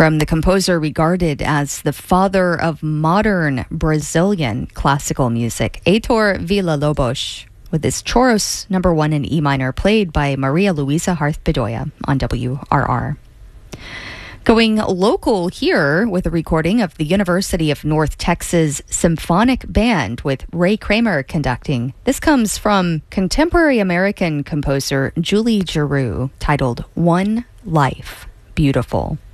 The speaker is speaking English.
from the composer regarded as the father of modern Brazilian classical music, Heitor Villa-Lobos, with his Choros No. 1 in E minor, played by Maria Luisa Harth-Bedoya on WRR. Going local here with a recording of the University of North Texas Symphonic Band with Ray Kramer conducting. This comes from contemporary American composer Julie Giroux, titled One Life, Beautiful.